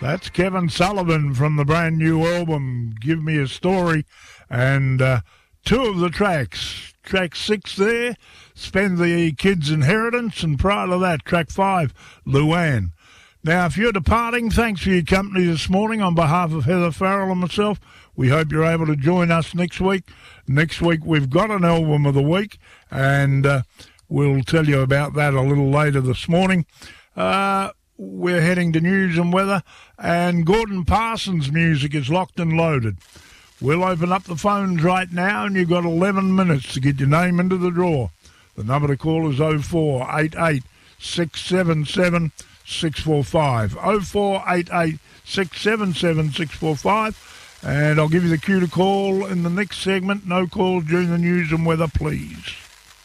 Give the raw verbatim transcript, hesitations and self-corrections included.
That's Kevin Sullivan from the brand new album, Give Me a Story. And uh, two of the tracks. Track six there, Spend the Kid's Inheritance. And prior to that, track five, Luann. Now, if you're departing, thanks for your company this morning. On behalf of Heather Farrell and myself, we hope you're able to join us next week. Next week, we've got an album of the week, and uh, we'll tell you about that a little later this morning. Uh, we're heading to news and weather, and Gordon Parsons' music is locked and loaded. We'll open up the phones right now, and you've got eleven minutes to get your name into the draw. The number to call is oh four eight eight, six seven seven, six four five. oh four eight eight, six seven seven, six four five. And I'll give you the cue to call in the next segment. No calls during the news and weather, please.